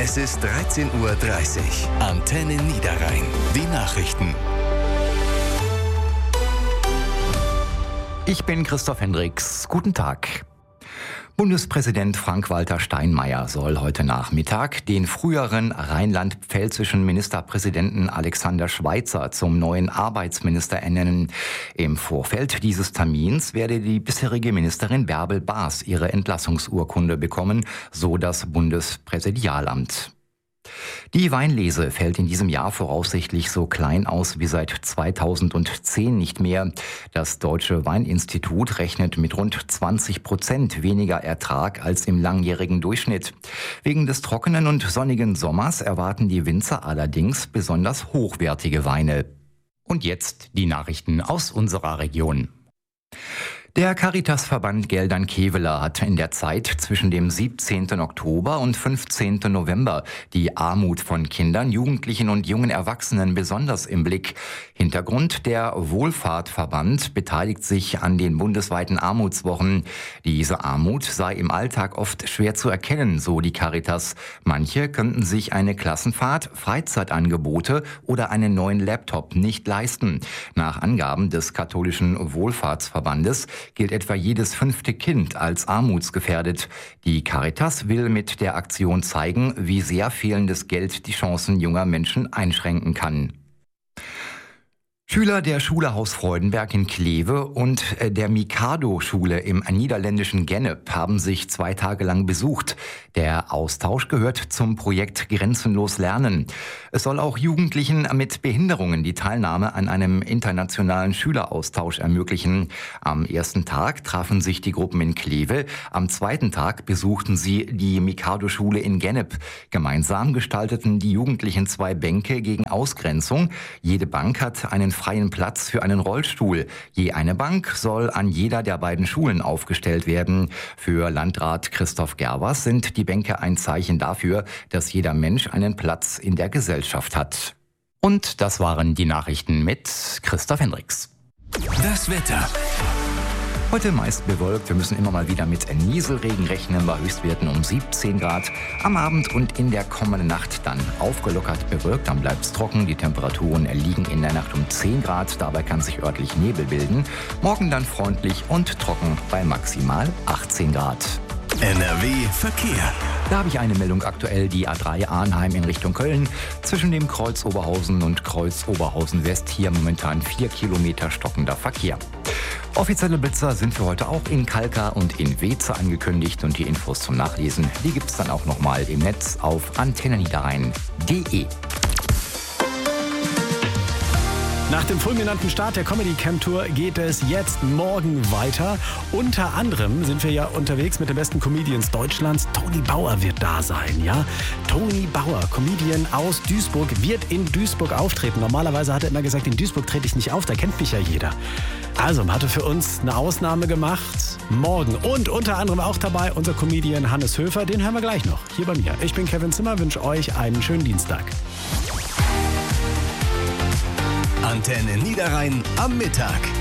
Es ist 13:30 Uhr. Antenne Niederrhein. Die Nachrichten. Ich bin Christoph Hendricks. Guten Tag. Bundespräsident Frank-Walter Steinmeier soll heute Nachmittag den früheren rheinland-pfälzischen Ministerpräsidenten Alexander Schweitzer zum neuen Arbeitsminister ernennen. Im Vorfeld dieses Termins werde die bisherige Ministerin Bärbel Baas ihre Entlassungsurkunde bekommen, so das Bundespräsidialamt. Die Weinlese fällt in diesem Jahr voraussichtlich so klein aus wie seit 2010 nicht mehr. Das Deutsche Weininstitut rechnet mit rund 20% weniger Ertrag als im langjährigen Durchschnitt. Wegen des trockenen und sonnigen Sommers erwarten die Winzer allerdings besonders hochwertige Weine. Und jetzt die Nachrichten aus unserer Region. Der Caritasverband Geldern-Kevela hat in der Zeit zwischen dem 17. Oktober und 15. November die Armut von Kindern, Jugendlichen und jungen Erwachsenen besonders im Blick. Hintergrund: der Wohlfahrtverband beteiligt sich an den bundesweiten Armutswochen. Diese Armut sei im Alltag oft schwer zu erkennen, so die Caritas. Manche könnten sich eine Klassenfahrt, Freizeitangebote oder einen neuen Laptop nicht leisten. Nach Angaben des katholischen Wohlfahrtsverbandes gilt etwa jedes 5. Kind als armutsgefährdet. Die Caritas will mit der Aktion zeigen, wie sehr fehlendes Geld die Chancen junger Menschen einschränken kann. Schüler der Schule Haus Freudenberg in Kleve und der Mikado-Schule im niederländischen Gennep haben sich 2 Tage lang besucht. Der Austausch gehört zum Projekt Grenzenlos Lernen. Es soll auch Jugendlichen mit Behinderungen die Teilnahme an einem internationalen Schüleraustausch ermöglichen. Am ersten Tag trafen sich die Gruppen in Kleve, am zweiten Tag besuchten sie die Mikado-Schule in Gennep. Gemeinsam gestalteten die Jugendlichen 2 Bänke gegen Ausgrenzung. Jede Bank hat einen freien Platz für einen Rollstuhl. Je eine Bank soll an jeder der beiden Schulen aufgestellt werden. Für Landrat Christoph Gervers sind die Bänke ein Zeichen dafür, dass jeder Mensch einen Platz in der Gesellschaft hat. Und das waren die Nachrichten mit Christoph Hendricks. Das Wetter. Heute meist bewölkt, wir müssen immer mal wieder mit Nieselregen rechnen, bei Höchstwerten um 17 Grad. Am Abend und in der kommenden Nacht dann aufgelockert bewölkt, dann bleibt es trocken. Die Temperaturen liegen in der Nacht um 10 Grad, dabei kann sich örtlich Nebel bilden. Morgen dann freundlich und trocken bei maximal 18 Grad. NRW Verkehr. Da habe ich eine Meldung aktuell, die A3 Arnheim in Richtung Köln. Zwischen dem Kreuz Oberhausen und Kreuz Oberhausen West hier momentan 4 Kilometer stockender Verkehr. Offizielle Blitzer sind für heute auch in Kalka und in Weze angekündigt und die Infos zum Nachlesen, die gibt es dann auch nochmal im Netz auf antenneniederrhein.de. Nach dem fulminanten Start der Comedy Camp Tour geht es jetzt morgen weiter. Unter anderem sind wir ja unterwegs mit den besten Comedians Deutschlands. Toni Bauer wird da sein, ja? Toni Bauer, Comedian aus Duisburg, wird in Duisburg auftreten. Normalerweise hat er immer gesagt, in Duisburg trete ich nicht auf, da kennt mich ja jeder. Also, hat er für uns eine Ausnahme gemacht. Morgen und unter anderem auch dabei unser Comedian Hannes Höfer. Den hören wir gleich noch hier bei mir. Ich bin Kevin Zimmer, wünsche euch einen schönen Dienstag. Antenne Niederrhein am Mittag.